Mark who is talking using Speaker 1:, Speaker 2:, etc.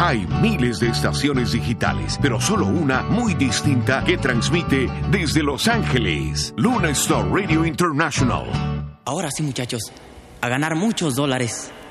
Speaker 1: Hay miles de estaciones digitales, pero solo una muy distinta que transmite desde Los Ángeles. Luna Star Radio International.
Speaker 2: Ahora sí, muchachos, a ganar muchos dólares.